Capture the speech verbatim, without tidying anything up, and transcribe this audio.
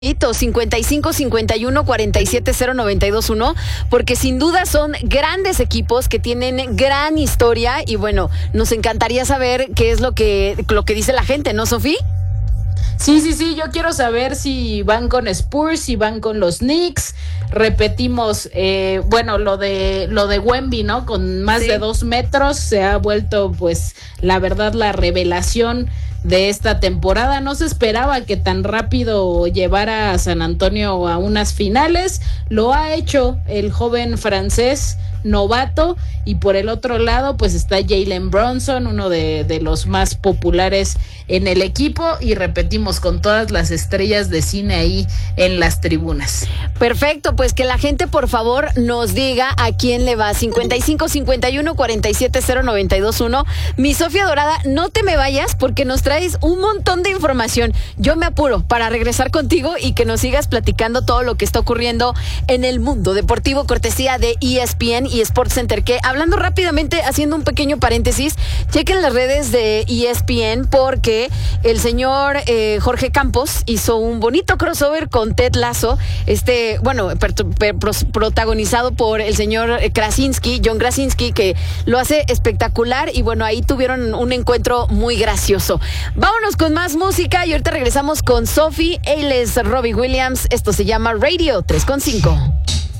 cincuenta y cinco, cincuenta y uno, cuarenta y siete, cero noventa y dos uno, porque sin duda son grandes equipos que tienen gran historia y bueno, nos encantaría saber qué es lo que, lo que dice la gente, ¿no, Sofi? Sí, sí, sí, yo quiero saber si van con Spurs, si van con los Knicks. Repetimos, eh, bueno, lo de lo de Wemby, ¿no? Con más sí. de dos metros se ha vuelto, pues, la verdad, la revelación de esta temporada. No se esperaba que tan rápido llevara a San Antonio a unas finales. Lo ha hecho el joven francés novato, y por el otro lado pues está Jalen Brunson, uno de, de los más populares en el equipo, y repetimos, con todas las estrellas de cine ahí en las tribunas. Perfecto, pues que la gente por favor nos diga a quién le va. Cincuenta y cinco, cincuenta y uno, cuarenta y siete, cero noventa y dos uno. Mi Sofía Dorada, no te me vayas porque nos traes un montón de información. Yo me apuro para regresar contigo y que nos sigas platicando todo lo que está ocurriendo en el mundo deportivo, cortesía de E S P N y Sports Center. Que hablando rápidamente, haciendo un pequeño paréntesis, chequen las redes de E S P N porque el señor eh, Jorge Campos hizo un bonito crossover con Ted Lasso, este, bueno, per, per, protagonizado por el señor Krasinski, John Krasinski, que lo hace espectacular, y bueno, ahí tuvieron un encuentro muy gracioso. Vámonos con más música y ahorita regresamos con Sophie. Él es Robbie Williams, esto se llama Radio tres con cinco.